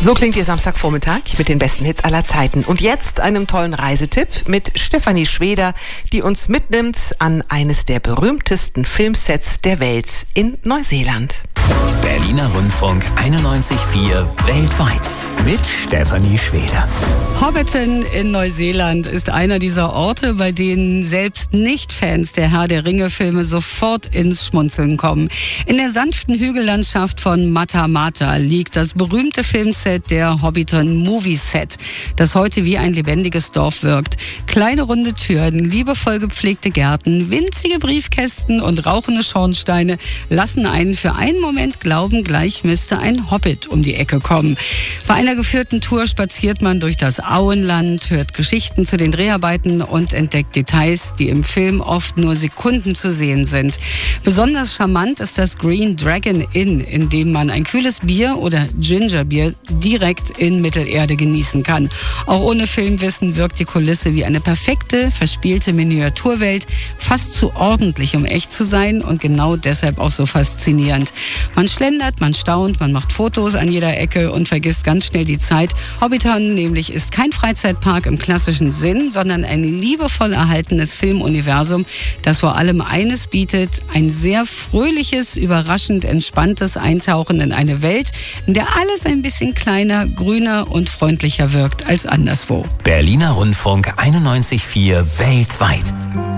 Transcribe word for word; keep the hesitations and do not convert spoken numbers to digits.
So klingt Ihr Samstagvormittag mit den besten Hits aller Zeiten. Und jetzt einem tollen Reisetipp mit Stefanie Schweder, die uns mitnimmt an eines der berühmtesten Filmsets der Welt in Neuseeland. Berliner Rundfunk einundneunzig Komma vier weltweit mit Stefanie Schweder. Hobbiton in Neuseeland ist einer dieser Orte, bei denen selbst Nicht-Fans der Herr der Ringe-Filme sofort ins Schmunzeln kommen. In der sanften Hügellandschaft von Matamata liegt das berühmte Filmset der Hobbiton Movie Set, das heute wie ein lebendiges Dorf wirkt. Kleine runde Türen, liebevoll gepflegte Gärten, winzige Briefkästen und rauchende Schornsteine lassen einen für einen Moment glauben, gleich müsste ein Hobbit um die Ecke kommen. Bei einer geführten Tour spaziert man durch das Auenland, hört Geschichten zu den Dreharbeiten und entdeckt Details, die im Film oft nur Sekunden zu sehen sind. Besonders charmant ist das Green Dragon Inn, in dem man ein kühles Bier oder Gingerbier direkt in Mittelerde genießen kann. Auch ohne Filmwissen wirkt die Kulisse wie eine perfekte, verspielte Miniaturwelt, fast zu ordentlich, um echt zu sein und genau deshalb auch so faszinierend. Man schlendert, man staunt, man macht Fotos an jeder Ecke und vergisst ganz schnell die Zeit. Hobbiton nämlich ist kein Freizeitpark im klassischen Sinn, sondern ein liebevoll erhaltenes Filmuniversum, das vor allem eines bietet: ein sehr fröhliches, überraschend entspanntes Eintauchen in eine Welt, in der alles ein bisschen kleiner, grüner und freundlicher wirkt als anderswo. Berliner Rundfunk einundneunzig Komma vier weltweit.